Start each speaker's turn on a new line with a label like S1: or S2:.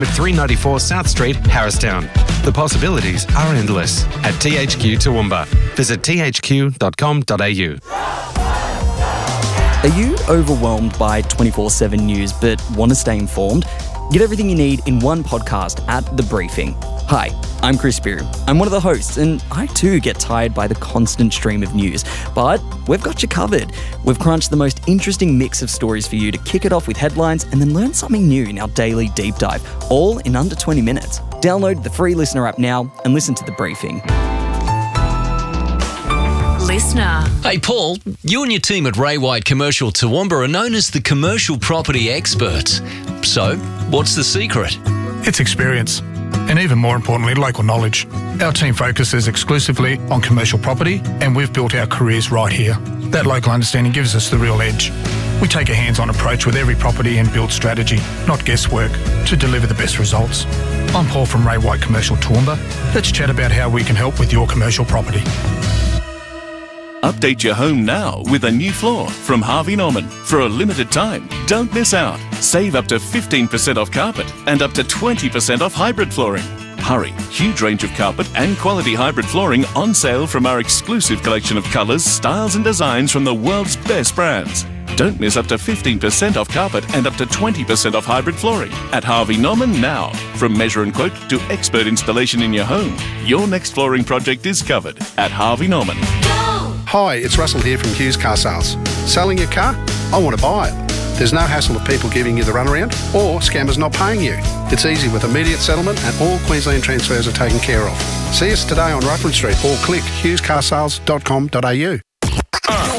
S1: at 394 South Street, Harristown. The possibilities are endless at THQ Toowoomba. Visit thq.com.au.
S2: Are you overwhelmed by 24/7 news but want to stay informed? Get everything you need in one podcast at The Briefing. Hi, I'm Chris Spear. I'm one of the hosts, and I too get tired by the constant stream of news. But we've got you covered. We've crunched the most interesting mix of stories for you to kick it off with headlines and then learn something new in our daily deep dive, all in under 20 minutes. Download the free Listener app now and listen to The Briefing.
S3: Listener.
S4: Hey Paul, you and your team at Ray White Commercial Toowoomba are known as the commercial property experts. So, what's the secret?
S5: It's experience, and even more importantly, local knowledge. Our team focuses exclusively on commercial property, and we've built our careers right here. That local understanding gives us the real edge. We take a hands-on approach with every property and build strategy, not guesswork, to deliver the best results. I'm Paul from Ray White Commercial Toowoomba. Let's chat about how we can help with your commercial property.
S6: Update your home now with a new floor from Harvey Norman. For a limited time, don't miss out. Save up to 15% off carpet and up to 20% off hybrid flooring. Hurry, huge range of carpet and quality hybrid flooring on sale from our exclusive collection of colours, styles and designs from the world's best brands. Don't miss up to 15% off carpet and up to 20% off hybrid flooring at Harvey Norman now. From measure and quote to expert installation in your home, your next flooring project is covered at Harvey Norman.
S7: Hi, it's Russell here from Hughes Car Sales. Selling your car? I want to buy it. There's no hassle of people giving you the runaround or scammers not paying you. It's easy with immediate settlement and all Queensland transfers are taken care of. See us today on Ruffin Street or click hughescarsales.com.au.